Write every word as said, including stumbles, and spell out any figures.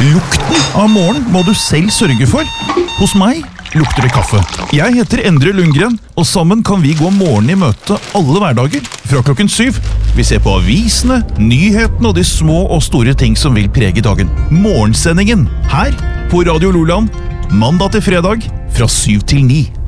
Lukten av morgen må du selv sørge for. Hos meg lukter det kaffe. Jeg heter Endre Lundgren, og sammen kan vi gå morgen i møte alle hverdager fra klokken syv. Vi ser på avisene, nyhetene og de små og store ting som vil prege dagen. Morgensendingen her på Radio Loland, mandag til fredag fra syv til ni.